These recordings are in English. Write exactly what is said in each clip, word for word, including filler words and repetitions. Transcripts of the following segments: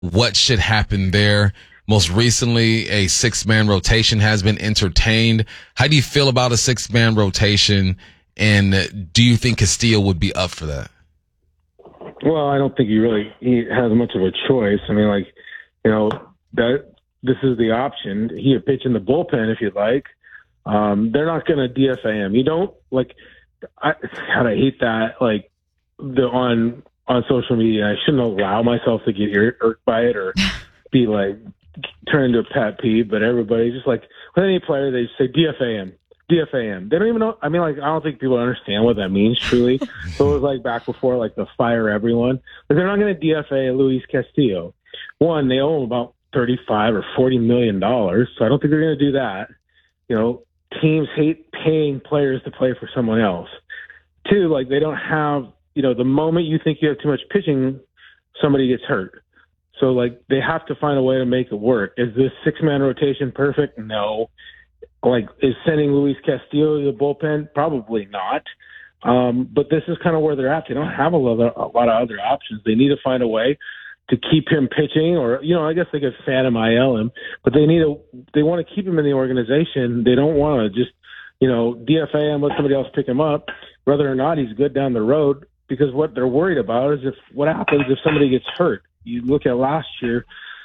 what should happen there. Most recently, a six-man rotation has been entertained. How do you feel about a six-man rotation, and do you think Castillo would be up for that? Well, I don't think he really he has much of a choice. I mean, like, you know, that this is the option. He could pitch in the bullpen if you'd like. Um, they're not going to D F A him. You don't, like, I, God, I hate that, like, the on on social media. I shouldn't allow myself to get irked by it or be, like, turn into a pet peeve, but everybody just, like, with any player, they say D F A him. D F A him. They don't even know. I mean, like, I don't think people understand what that means, truly. So it was like back before, like, the fire everyone. But they're not going to D F A Luis Castillo. One, they owe him about thirty-five or forty million dollars, so I don't think they're going to do that. You know, teams hate paying players to play for someone else. Two, like, they don't have, you know, the moment you think you have too much pitching, somebody gets hurt. So, like, they have to find a way to make it work. Is this six-man rotation perfect? No. Like, is sending Luis Castillo to the bullpen? Probably not. Um, but this is kind of where they're at. They don't have a lot, of, a lot of other options. They need to find a way to keep him pitching, or, you know, I guess they could Phantom I L him, but they need to, they want to keep him in the organization. They don't want to just, you know, D F A him, let somebody else pick him up, whether or not he's good down the road, because what they're worried about is if what happens if somebody gets hurt. You look at last year,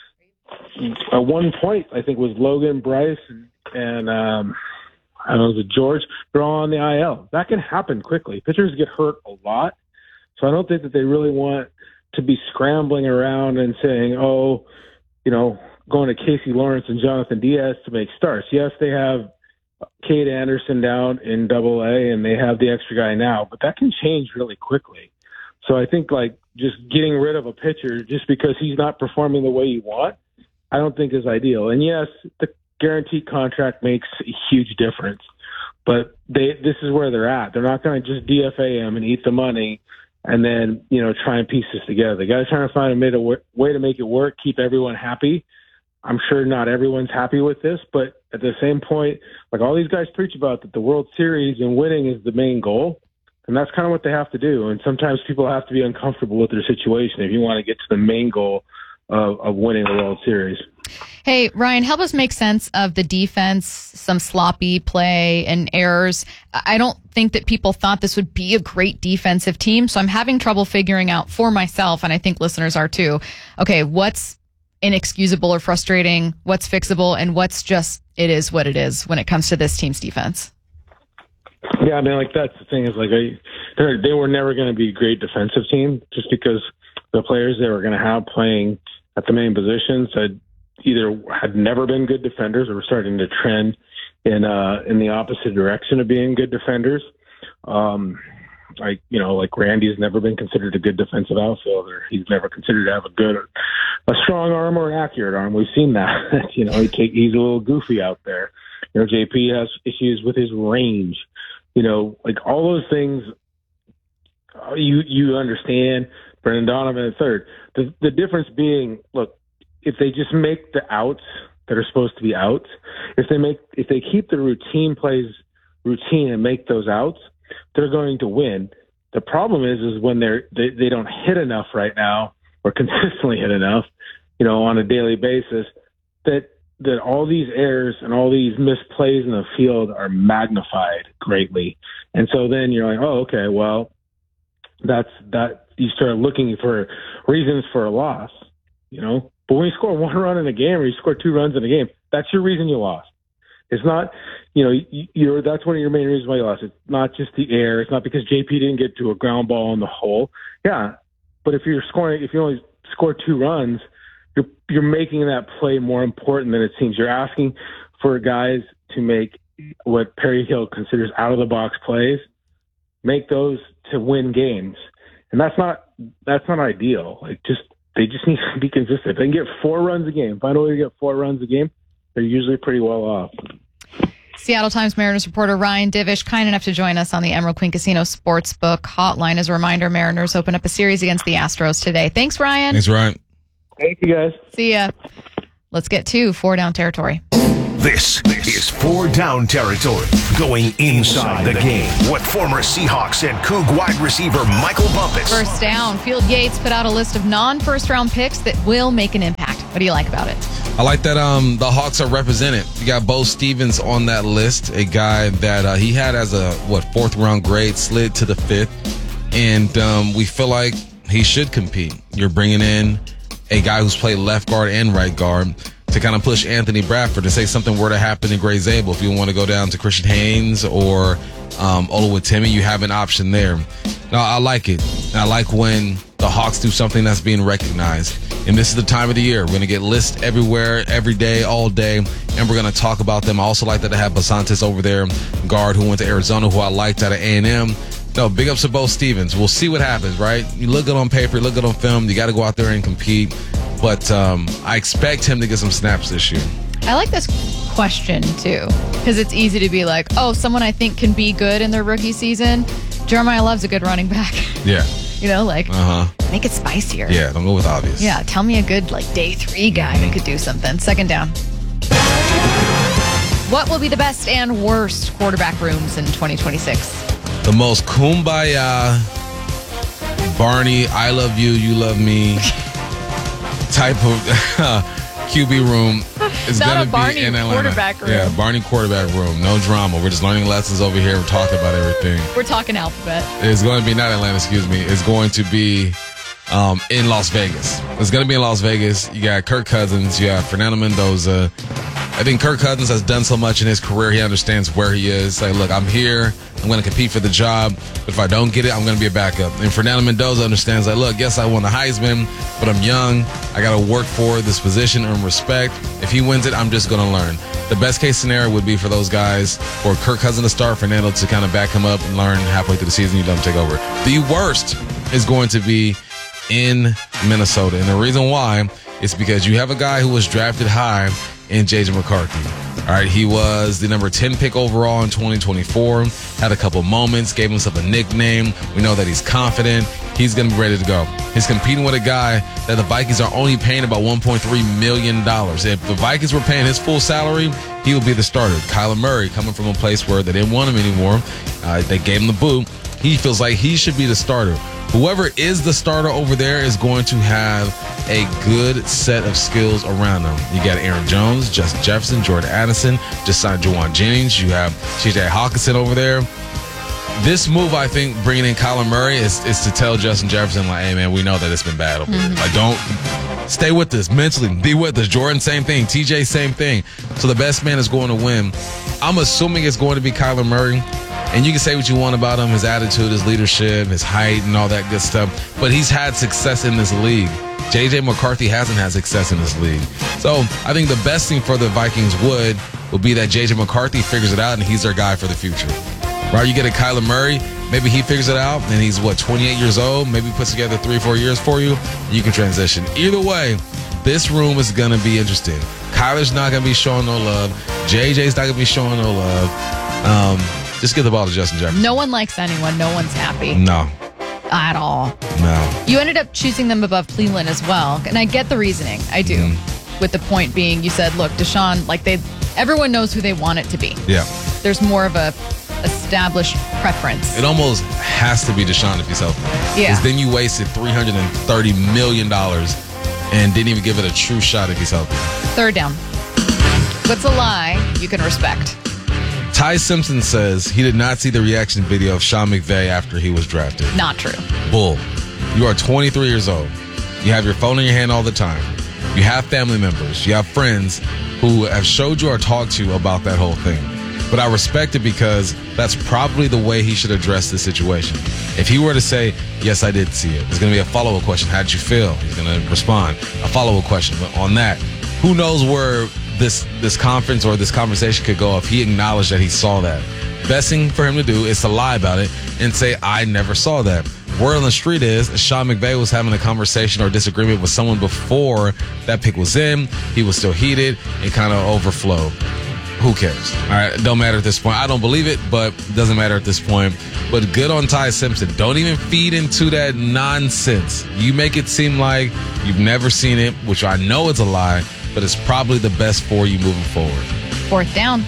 at one point, I think it was Logan, Bryce, and, and um, I don't know, was it George? They're all on the I L. That can happen quickly. Pitchers get hurt a lot, so I don't think that they really want to be scrambling around and saying, oh, you know, going to Casey Lawrence and Jonathan Diaz to make starts. Yes, they have Cade Anderson down in Double A, and they have the extra guy now, but that can change really quickly. So I think, like, just getting rid of a pitcher just because he's not performing the way you want, I don't think is ideal. And yes, the guaranteed contract makes a huge difference, but they this is where they're at. They're not going to just D F A him and eat the money and then, you know, try and piece this together. They got to try to find a way to make it work, keep everyone happy. I'm sure not everyone's happy with this, but at the same point, like all these guys preach about, that the World Series and winning is the main goal. And that's kind of what they have to do. And sometimes people have to be uncomfortable with their situation if you want to get to the main goal of, of winning the World Series. Hey, Ryan, help us make sense of the defense, some sloppy play and errors. I don't think that people thought this would be a great defensive team, so I'm having trouble figuring out for myself, and I think listeners are too, okay, what's inexcusable or frustrating, what's fixable, and what's just it is what it is when it comes to this team's defense. Yeah, I mean, like, that's the thing is, like, I, they were never going to be a great defensive team just because the players they were going to have playing at the main positions had either had never been good defenders or were starting to trend in uh, in the opposite direction of being good defenders. Um, like, you know, like Randy's never been considered a good defensive outfielder. He's never considered to have a good, a strong arm or an accurate arm. We've seen that. you know, he take, he's a little goofy out there. You know, J P has issues with his range. You know, like all those things, you you understand. Brendan Donovan at third. The the difference being, look, if they just make the outs that are supposed to be outs, if they make if they keep the routine plays routine and make those outs, they're going to win. The problem is is when they're they, they don't hit enough right now or consistently hit enough, you know, on a daily basis, that that all these errors and all these missed plays in the field are magnified greatly. And so then you're like, oh, okay, well, that's that you start looking for reasons for a loss, you know. But when you score one run in a game or you score two runs in a game, that's your reason you lost. It's not, you know, you're that's one of your main reasons why you lost. It's not just the error. It's not because J P didn't get to a ground ball in the hole. Yeah, but if you're scoring, if you only score two runs, you're you're making that play more important than it seems. You're asking for guys to make what Perry Hill considers out of the box plays, make those to win games, and that's not that's not ideal. Like just they just need to be consistent. If they can get four runs a game, find a way to get four runs a game, they're usually pretty well off. Seattle Times Mariners reporter Ryan Divish, kind enough to join us on the Emerald Queen Casino Sportsbook hotline. As a reminder, Mariners open up a series against the Astros today. Thanks, Ryan. Thanks, Ryan. Thank you, guys. See ya. Let's get to four down territory. This, this is four down territory. Going inside the game with former Seahawks and Coug wide receiver Michael Bumpus. First down, Field Yates put out a list of non-first round picks that will make an impact. What do you like about it? I like that um, the Hawks are represented. You got Bo Stevens on that list, a guy that uh, he had as a, what, fourth round grade, slid to the fifth. And um, we feel like he should compete. You're bringing in a guy who's played left guard and right guard to kind of push Anthony Bradford to say something were to happen in Gray Zabel. If you want to go down to Christian Haynes or um, Oluwatimi, you have an option there. No, I like it. I like when the Hawks do something that's being recognized. And this is the time of the year. We're going to get lists everywhere, every day, all day, and we're going to talk about them. I also like that I have Basantis over there, guard who went to Arizona, who I liked out of A and M. No, big ups to Bo Stevens. We'll see what happens, right? You look good on paper, you look good on film. You got to go out there and compete. But um, I expect him to get some snaps this year. I like this question, too, because it's easy to be like, oh, someone I think can be good in their rookie season. Jeremiah Love's a good running back. Yeah. You know, like, uh-huh. make it spicier. Yeah, don't go with obvious. Yeah, tell me a good, like, day three guy mm-hmm. who could do something. Second down. What will be the best and worst quarterback rooms in twenty twenty-six? The most kumbaya, Barney, I love you, you love me type of uh, Q B room is going to be in Atlanta. Quarterback room. Yeah, Barney quarterback room. No drama. We're just learning lessons over here. We're talking about everything. We're talking alphabet. It's going to be, not Atlanta, excuse me. It's going to be um, in Las Vegas. It's going to be in Las Vegas. You got Kirk Cousins. You got Fernando Mendoza. I think Kirk Cousins has done so much in his career. He understands where he is. Like, look, I'm here. I'm going to compete for the job. But if I don't get it, I'm going to be a backup. And Fernando Mendoza understands that, look, yes, I won the Heisman, but I'm young. I got to work for this position and respect. If he wins it, I'm just going to learn. The best case scenario would be for those guys, for Kirk Cousins to start, Fernando to kind of back him up and learn halfway through the season. You let him take over. The worst is going to be in Minnesota. And the reason why is because you have a guy who was drafted high in J J McCarthy. All right, he was the number ten pick overall in twenty twenty-four. Had a couple moments, gave himself a nickname. We know that he's confident. He's going to be ready to go. He's competing with a guy that the Vikings are only paying about one point three million dollars. If the Vikings were paying his full salary, he would be the starter. Kyler Murray, coming from a place where they didn't want him anymore, uh, they gave him the boot. He feels like he should be the starter. Whoever is the starter over there is going to have a good set of skills around them. You got Aaron Jones, Justin Jefferson, Jordan Addison, just signed Juwan Jennings. You have T J Hawkinson over there. This move, I think, bringing in Kyler Murray is, is to tell Justin Jefferson, like, hey, man, we know that it's been bad over mm-hmm. there. Like, don't stay with this mentally. Be with us. Jordan, same thing. T J, same thing. So the best man is going to win. I'm assuming it's going to be Kyler Murray. And you can say what you want about him, his attitude, his leadership, his height, and all that good stuff. But he's had success in this league. J J McCarthy hasn't had success in this league. So I think the best thing for the Vikings would, would be that J J McCarthy figures it out and he's their guy for the future. Right? You get a Kyler Murray, maybe he figures it out, and he's, what, twenty-eight years old, maybe puts together three, four years for you, you can transition. Either way, this room is going to be interesting. Kyler's not going to be showing no love. J J's not going to be showing no love. Um... Just get the ball to Justin Jefferson. No one likes anyone. No one's happy. No. At all. No. You ended up choosing them above Cleveland as well. And I get the reasoning. I do. Mm. With the point being, you said, look, Deshaun, like they, everyone knows who they want it to be. Yeah. There's more of a established preference. It almost has to be Deshaun if he's healthy. Yeah. Because then you wasted three hundred thirty million dollars and didn't even give it a true shot if he's healthy. Third down. What's a lie you can respect? Ty Simpson says he did not see the reaction video of Sean McVay after he was drafted. Not true. Bull. You are twenty-three years old. You have your phone in your hand all the time. You have family members. You have friends who have showed you or talked to you about that whole thing. But I respect it because that's probably the way he should address the situation. If he were to say, yes, I did see it, there's going to be a follow-up question. How did you feel? He's going to respond. A follow-up question. But on that, who knows where this this conference or this conversation could go if he acknowledged that he saw that. Best thing for him to do is to lie about it and say, I never saw that. Word on the street is Sean McVay was having a conversation or disagreement with someone before that pick was in. He was still heated and kind of overflowed. Who cares? All right, it don't matter at this point. I don't believe it, but it doesn't matter at this point. But good on Ty Simpson. Don't even feed into that nonsense. You make it seem like you've never seen it, which I know is a lie, but it's probably the best for you moving forward. Fourth down.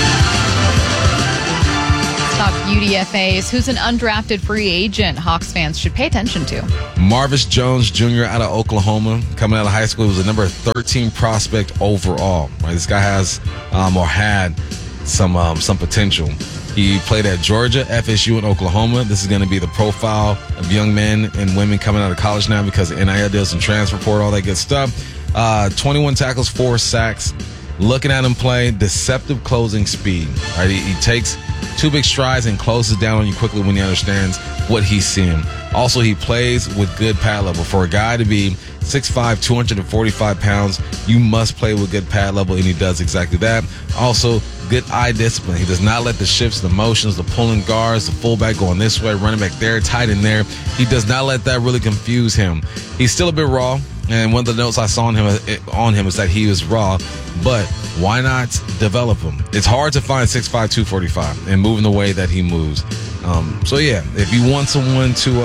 Let's talk U D F As. Who's an undrafted free agent Hawks fans should pay attention to? Marvis Jones Junior out of Oklahoma, coming out of high school, he was a number thirteen prospect overall. Right, this guy has um, or had some um, some potential. He played at Georgia, F S U, and Oklahoma. This is going to be the profile of young men and women coming out of college now because of N I L deals and transfer portal, all that good stuff. Uh, twenty-one tackles, four sacks. Looking at him play, deceptive closing speed. Right, he, he takes two big strides and closes down on you quickly when he understands what he's seeing. Also, he plays with good pad level. For a guy to be six five, two hundred forty-five pounds, you must play with good pad level, and he does exactly that. Also, good eye discipline. He does not let the shifts, the motions, the pulling guards, the fullback going this way, running back there, tight in there. He does not let that really confuse him. He's still a bit raw, and one of the notes I saw on him, on him is that he was raw, but why not develop him? It's hard to find six five, two forty-five and moving the way that he moves. Um, so, yeah, if you want someone to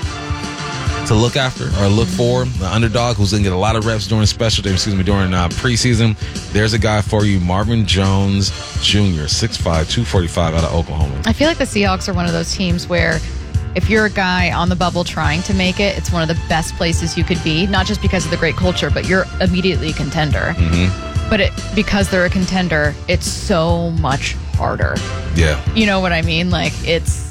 uh, to look after or look for, the underdog who's going to get a lot of reps during special teams, excuse me, during uh, preseason, there's a guy for you, Marvin Jones Junior, six five, two forty-five out of Oklahoma. I feel like the Seahawks are one of those teams where if you're a guy on the bubble trying to make it, it's one of the best places you could be, not just because of the great culture, but you're immediately a contender. Mm-hmm. But it, because they're a contender, it's so much harder. Yeah. You know what I mean? Like, it's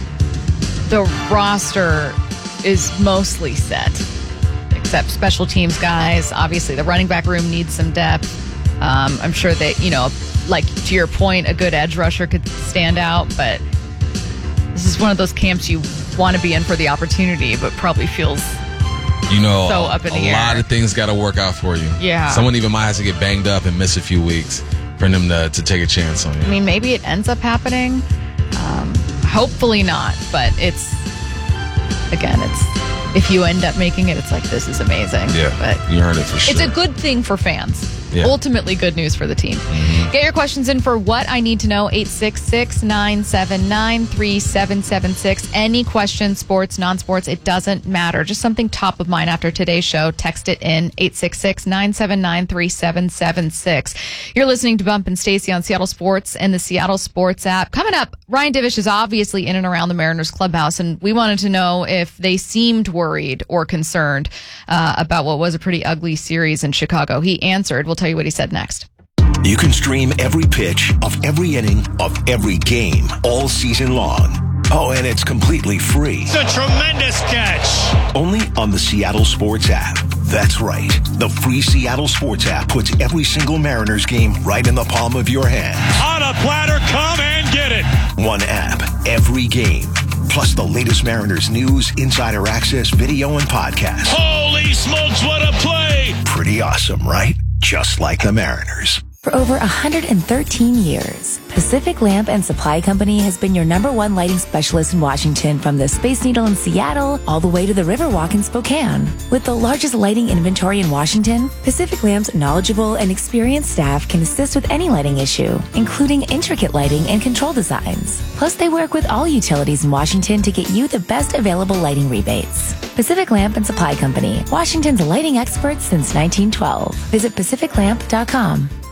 the roster is mostly set, except special teams guys. Obviously, the running back room needs some depth. Um, I'm sure that, you know, like to your point, a good edge rusher could stand out, but this is one of those camps you want to be in for the opportunity, but probably feels you know, so up in the a air. lot of things got to work out for you. Yeah. Someone even might have to get banged up and miss a few weeks for them to, to take a chance on you. I mean, maybe it ends up happening. Um, hopefully not, but it's, again, it's, if you end up making it, it's like, this is amazing. Yeah, but you heard it for sure. It's a good thing for fans. Yeah. Ultimately good news for the team. Mm-hmm. Get your questions in for What I Need to Know, eight six six, nine seven nine, three seven seven six. Any questions, sports, non-sports, it doesn't matter. Just something top of mind after today's show. Text it in, eight six six, nine seven nine, three seven seven six. You're listening to Bump and Stacey on Seattle Sports and the Seattle Sports app. Coming up, Ryan Divish is obviously in and around the Mariners clubhouse, and we wanted to know if they seemed worried or concerned uh, about what was a pretty ugly series in Chicago. He answered. We'll tell you what he said next. You can stream every pitch of every inning of every game all season long. Oh, and it's completely free. It's a tremendous catch. Only on the Seattle Sports app. That's right. The free Seattle Sports app puts every single Mariners game right in the palm of your hand. On a platter, come and get it. One app, every game. Plus the latest Mariners news, insider access, video, and podcast. Holy smokes, what a play. Pretty awesome, right? Just like the Mariners. For over one hundred thirteen years, Pacific Lamp and Supply Company has been your number one lighting specialist in Washington, from the Space Needle in Seattle all the way to the Riverwalk in Spokane. With the largest lighting inventory in Washington, Pacific Lamp's knowledgeable and experienced staff can assist with any lighting issue, including intricate lighting and control designs. Plus, they work with all utilities in Washington to get you the best available lighting rebates. Pacific Lamp and Supply Company, Washington's lighting experts since nineteen twelve. Visit pacific lamp dot com.